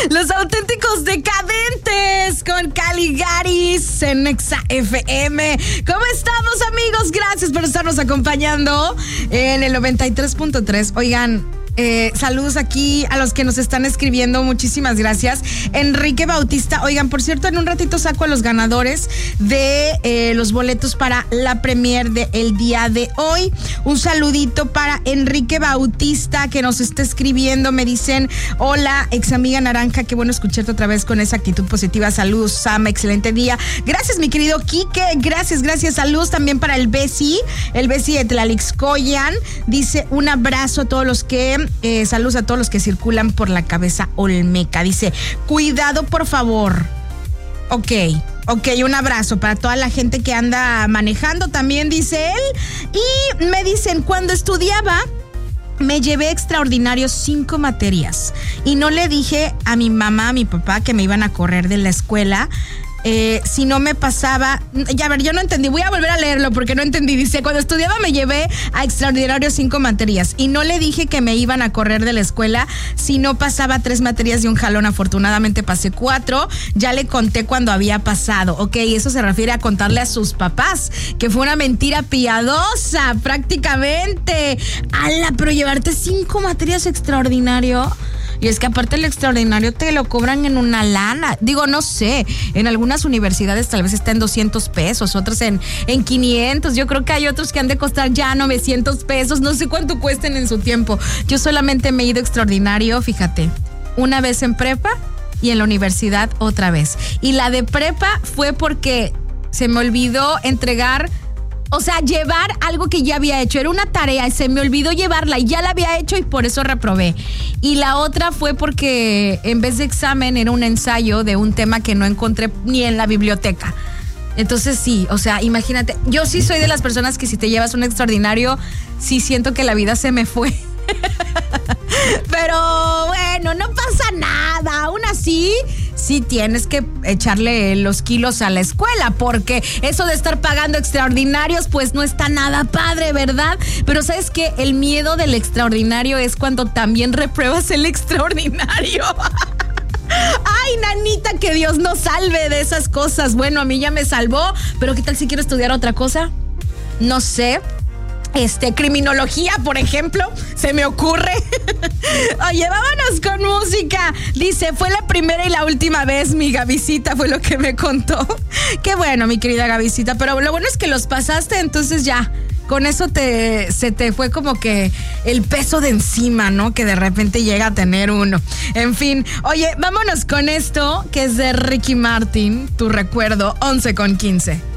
Los Auténticos Decadentes con Caligaris en Exa FM. ¿Cómo estamos, amigos? Gracias por estarnos acompañando en el 93.3. Oigan, saludos aquí a los que nos están escribiendo, muchísimas gracias. Enrique Bautista, oigan, por cierto, en un ratito saco a los ganadores de los boletos para la premier del día de hoy. Un saludito para Enrique Bautista que nos está escribiendo, me dicen: hola, ex amiga naranja, qué bueno escucharte otra vez con esa actitud positiva. Saludos, Sam, excelente día. Gracias, mi querido Quique, gracias. Saludos también para el Besi de Tlalixcoyan. Dice: un abrazo a todos los que saludos a todos los que circulan por la cabeza olmeca. Dice: cuidado, por favor. Ok, un abrazo para toda la gente que anda manejando también, dice él. Y me dicen: cuando estudiaba me llevé extraordinarios 5 materias y no le dije a mi mamá, a mi papá que me iban a correr de la escuela. Si no me pasaba, ya, a ver, yo no entendí, voy a volver a leerlo porque no entendí. Dice: cuando estudiaba me llevé a extraordinarios 5 materias y no le dije que me iban a correr de la escuela si no pasaba 3 materias de un jalón. Afortunadamente pasé 4, ya le conté cuando había pasado. Ok, eso se refiere a contarle a sus papás, que fue una mentira piadosa prácticamente. ¡Hala! Pero llevarte 5 materias extraordinario. Y es que aparte el extraordinario te lo cobran en una lana. Digo, no sé, en algunas universidades tal vez está en 200 pesos, otras en 500. Yo creo que hay otros que han de costar ya 900 pesos. No sé cuánto cuesten en su tiempo. Yo solamente me he ido extraordinario, fíjate, una vez en prepa y en la universidad otra vez. Y la de prepa fue porque se me olvidó entregar, o sea, llevar algo que ya había hecho. Era una tarea y se me olvidó llevarla y ya la había hecho y por eso reprobé. Y la otra fue porque en vez de examen era un ensayo de un tema que no encontré ni en la biblioteca. Entonces sí, o sea, imagínate, yo sí soy de las personas que si te llevas un extraordinario, sí siento que la vida se me fue. Pero bueno, no pasa nada. Aún así, sí tienes que echarle los kilos a la escuela, porque eso de estar pagando extraordinarios pues no está nada padre, ¿verdad? Pero ¿sabes qué? El miedo del extraordinario es cuando también repruebas el extraordinario. Ay, nanita, que Dios nos salve de esas cosas. Bueno, a mí ya me salvó, pero ¿qué tal si quiero estudiar otra cosa? No sé. Criminología, por ejemplo, se me ocurre. Oye, vámonos con música. Dice: fue la primera y la última vez, mi Gavisita, fue lo que me contó. Qué bueno, mi querida Gavisita, pero lo bueno es que los pasaste, entonces ya, con eso se te fue como que el peso de encima, ¿no? Que de repente llega a tener uno. En fin, oye, vámonos con esto, que es de Ricky Martin, Tu Recuerdo, 11:15.